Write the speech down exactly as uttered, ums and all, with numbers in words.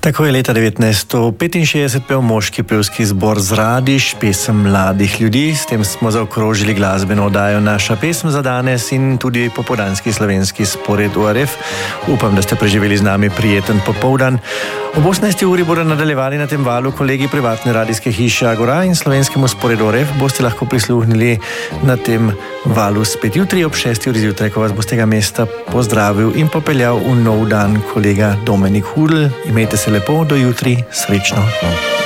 Tako je leta devetnajststo petinšestdeset pel moški pevski zbor Zradiš, pesem mladih ljudi. S tem smo zaokrožili glasbeno oddajo Naša pesem za danes in tudi popoldanski slovenski spored U R F. Upam, da ste preživeli z nami prijeten popoldan. Ob osemnajsti uri bodo nadaljevali na tem valu kolegi privatne radijske hiše Agora in slovenskemu sporedu U R F boste lahko prisluhnili na tem valu spet jutri ob šesti uri zjutraj, ko vas bo z tega mesta pozdravil in popeljal v nov dan kolega Dominik Hudl. Imejte se lepo, do jutri, srečno.